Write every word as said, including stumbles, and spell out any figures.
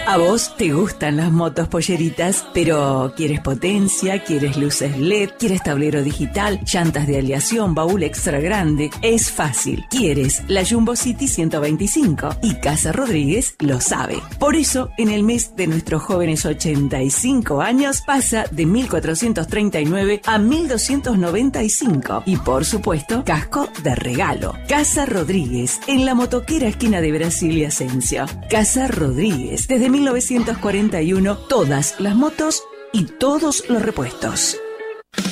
A vos te gustan las motos polleritas, pero ¿quieres potencia? ¿Quieres luces L E D? ¿Quieres tablero digital? ¿Llantas de aleación? ¿Baúl extra grande? Es fácil. Quieres la Jumbo City ciento veinticinco y Casa Rodríguez lo sabe. Por eso, en el mes de nuestros jóvenes ochenta y cinco años, pasa de mil cuatrocientos treinta y nueve a mil doscientos noventa y cinco. Y por supuesto, casco de regalo. Casa Rodríguez, en la motoquera esquina de Brasil y Asensio. Casa Rodríguez, desde mil novecientos cuarenta y uno, todas las motos y todos los repuestos.